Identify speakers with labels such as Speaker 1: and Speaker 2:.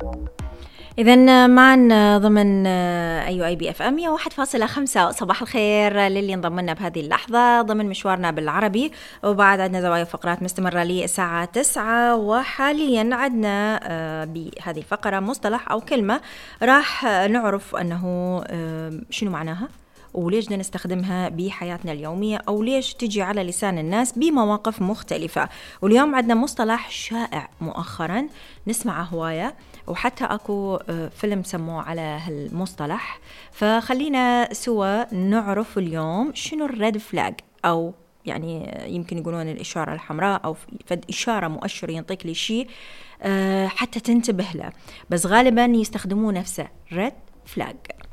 Speaker 1: إذن معنا ضمن IB FM 101.5. صباح الخير للي انضم لنا بهذه اللحظة ضمن مشوارنا بالعربي، وبعد عندنا زوايا فقرات مستمرة للساعة 9. وحاليا عندنا بهذه الفقرة مصطلح أو كلمة راح نعرف أنه شنو معناها وليش بدنا نستخدمها بحياتنا اليومية أو ليش تجي على لسان الناس بمواقف مختلفة. واليوم عندنا مصطلح شائع مؤخرا نسمعه هواية، وحتى أكو فيلم سموه على هالمصطلح. فخلينا سوا نعرف اليوم شنو الريد فلاج، أو يعني يمكن يقولون الإشارة الحمراء، أو فد إشارة مؤشر ينطيك لي شيء حتى تنتبه له، بس غالبا يستخدمون نفسه ريد فلاج.